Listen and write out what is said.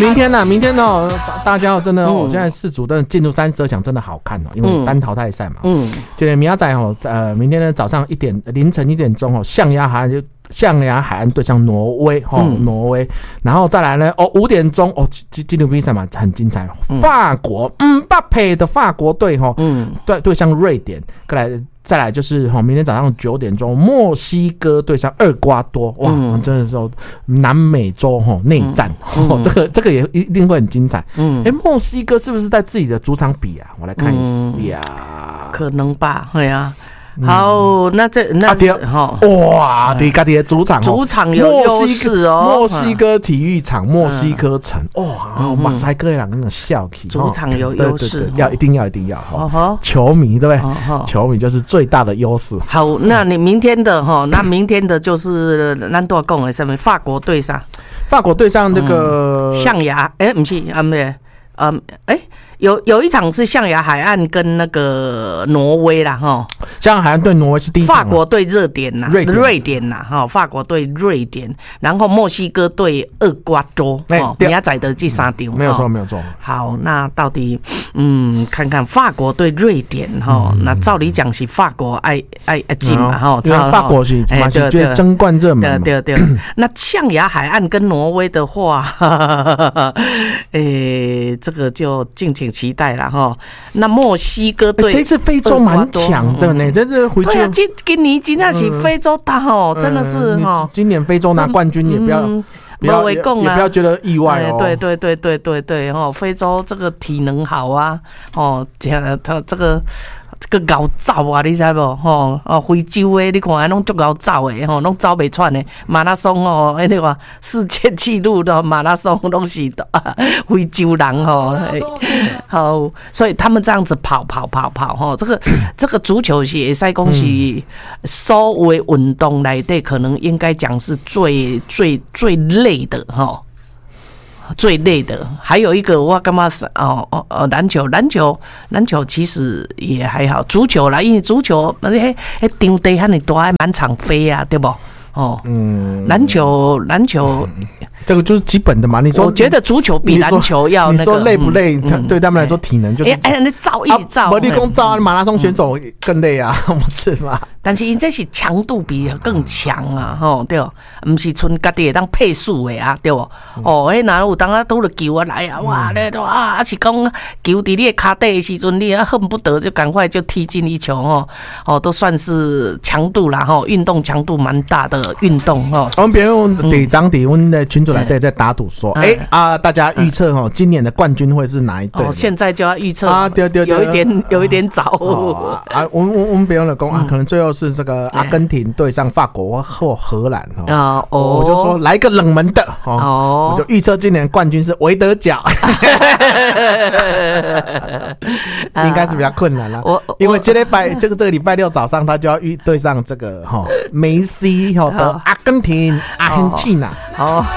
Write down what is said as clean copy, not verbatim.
明天哦，大家真的哦，现在世足真的进入32强，真的好看哦，因为单淘汰赛嘛。今天明仔载哦，明天呢早上凌晨1点钟哦，象牙海岸对上挪威，挪威，然后再来呢5点钟哦，今天比赛嘛很精彩，法国巴佩的法国队对上瑞典，再来就是明天早上9点钟，墨西哥对上厄瓜多，哇，真的是南美洲内战，这个也一定会很精彩。墨西哥是不是在自己的主场比啊？我来看一下， 可能吧，对啊。好，那哇，你家己的主场有优势哦， 墨西哥体育场，墨西哥城，哇，马赛克人那种笑气， 主场有优势， 一定要，球迷对不对？球迷就是最大的优势。 好，那你明天的那明天的就是咱都要讲的什么？法国对上那个象牙，不是有一场是象牙海岸跟那个挪威啦， 象牙海岸对挪威是第一场， 法国对瑞典呐，法国对瑞典，然后墨西哥对厄瓜多，明仔载的这3场， 没有错。 好，那到底看看法国对瑞典那照理讲是法国爱进嘛因为法国是对争冠热门嘛， 对。那象牙海岸跟挪威的话，这个就敬请期待了哈。那墨西哥队这次非洲蛮强的呢，这次回去对啊，今年真的是非洲大真的是今年非洲拿冠军也不要觉得意外哦。 对非洲这个体能好啊，这个熬走啊，你知无？非洲的你看，拢足熬走的，拢走袂喘的。马拉松那个世界纪录的马拉松拢是非洲人好，所以他们这样子跑这个足球是会使讲是所有的运动内底，可能应该讲是最累的最累的。还有一个我感觉是篮球其实也还好，足球啦，因为足球场地很大，满场飞啊，对不？篮球这个就是基本的嘛。你说， 我觉得足球比篮球要那个， 你说累不累？对他们来说，体能就是那造一造， 不，你讲造马拉松选手更累啊，不是吗？ 但是因这是强度比更强啊，对，不是纯家己会当配速的啊，对不？那有当拄了球啊来啊，哇，是讲球伫你的脚底的时阵，你恨不得就赶快就踢进一球都算是强度啦运动强度蛮大的运动我们别用第张底，我们的群主来在打赌说，大家预测今年的冠军会是哪一队？ 现在就要预测啊，对， 有一点早我们别用了讲可能最后是这个阿根廷对上法国或荷兰我就说来个冷门的我就预测今年冠军是维德角，应该是比较困难了，因为这个礼拜6早上他就要对上这个梅西的阿根廷阿根廷啊。